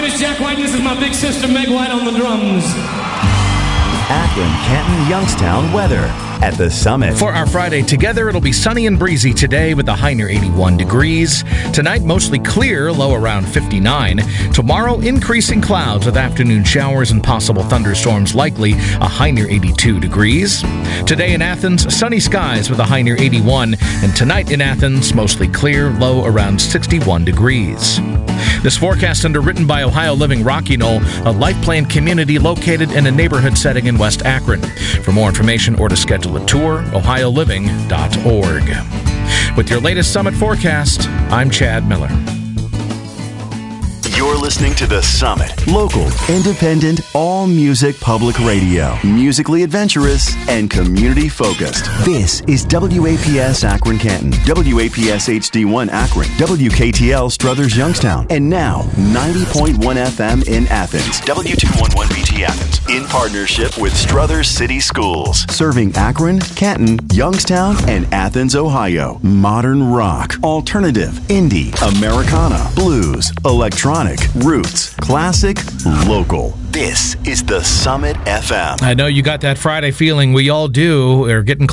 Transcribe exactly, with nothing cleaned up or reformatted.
is Jack White, and this is my big sister Meg White on the drums. Akron, Canton, Youngstown weather at the Summit. For our Friday together, it'll be sunny and breezy today with a high near eighty-one degrees. Tonight, mostly clear, low around fifty-nine. Tomorrow, increasing clouds with afternoon showers and possible thunderstorms likely, a high near eighty-two degrees. Today in Athens, sunny skies with a high near eighty-one. And tonight in Athens, mostly clear, low around sixty-one degrees. This forecast underwritten by Ohio Living Rocky Knoll, a life plan community located in a neighborhood setting in West Akron. For more information or to schedule a tour, ohio living dot org. With your latest Summit forecast, I'm Chad Miller. You're listening to The Summit. Local, independent, all-music public radio. Musically adventurous and community-focused. This is W A P S Akron Canton, W A P S H D one Akron, W K T L Struthers Youngstown, and now ninety point one F M in Athens, W two eleven B T Athens, in partnership with Struthers City Schools. Serving Akron, Canton, Youngstown, and Athens, Ohio. Modern rock, alternative, indie, Americana, blues, electronic, roots, classic, local. This is the Summit F M. I know you got that Friday feeling. We all do. We're getting